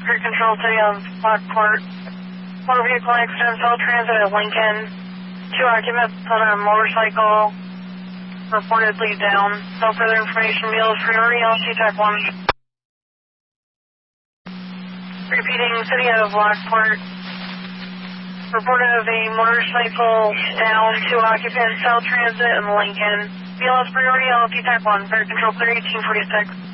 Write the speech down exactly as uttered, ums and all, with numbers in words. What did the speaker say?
Grid Control City of Lockport. Motor vehicle accident, cell transit at Lincoln. Two occupants on a motorcycle reportedly down. No further information. Meals priority L C Tech one. Repeating, City of Lockport. Reported of a motorcycle down, two occupants, cell transit in Lincoln. B L S priority L C Tech one. Grid Control clear eighteen forty-six.